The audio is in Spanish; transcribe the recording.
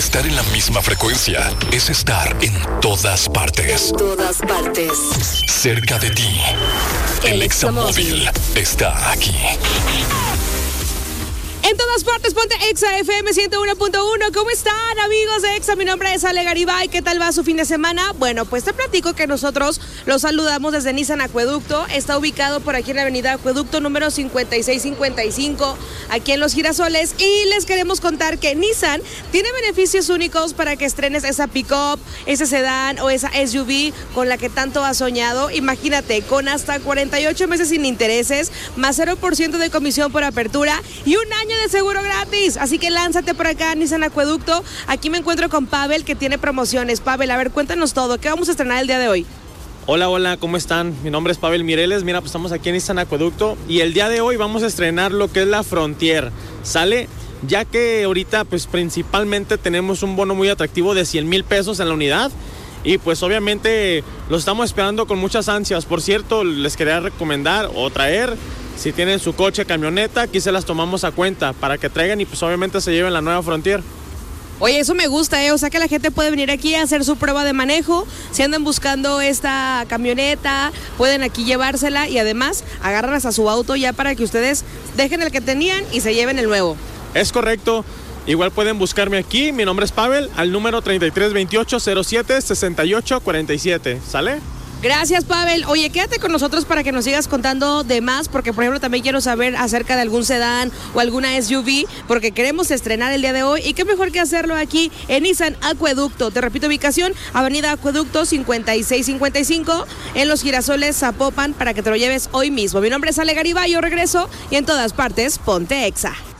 Estar en la misma frecuencia es estar en todas partes. En todas partes. Cerca de ti. El Examóvil está aquí. En todas partes, ponte Exa FM 101.1. ¿Cómo están, amigos de Exa? Mi nombre es Ale Garibay. ¿Qué tal va su fin de semana? Bueno, pues te platico que nosotros los saludamos desde Nissan Acueducto. Está ubicado por aquí en la avenida Acueducto número 5655, aquí en Los Girasoles. Y les queremos contar que Nissan tiene beneficios únicos para que estrenes esa pick-up, ese sedán o esa SUV con la que tanto has soñado. Imagínate, con hasta 48 meses sin intereses, más 0% de comisión por apertura y un año de seguro gratis. Así que lánzate por acá, Nissan Acueducto. Aquí me encuentro con Pavel, que tiene promociones. Pavel, a ver, cuéntanos todo. ¿Qué vamos a estrenar el día de hoy? Hola, ¿cómo están? Mi nombre es Pavel Mireles. Mira, pues estamos aquí en Nissan Acueducto y el día de hoy vamos a estrenar lo que es la Frontier. ¿Sale? Ya que ahorita, pues principalmente tenemos un bono muy atractivo de 100,000 pesos en la unidad. Y pues obviamente lo estamos esperando con muchas ansias. Por cierto, les quería recomendar o traer, si tienen su coche, camioneta, aquí se las tomamos a cuenta para que traigan y pues obviamente se lleven la nueva Frontier. Oye, eso me gusta, o sea que la gente puede venir aquí a hacer su prueba de manejo. Si andan buscando esta camioneta, pueden aquí llevársela y además agarran hasta su auto ya para que ustedes dejen el que tenían y se lleven el nuevo. Es correcto. Igual pueden buscarme aquí, mi nombre es Pavel, al número 3328-07-6847. ¿Sale? Gracias, Pavel. Oye, quédate con nosotros para que nos sigas contando de más, porque por ejemplo también quiero saber acerca de algún sedán o alguna SUV, porque queremos estrenar el día de hoy y qué mejor que hacerlo aquí en Nissan Acueducto. Te repito, ubicación, avenida Acueducto 5655 en Los Girasoles, Zapopan, para que te lo lleves hoy mismo. Mi nombre es Ale Garibay, yo regreso y en todas partes, ponte Exa.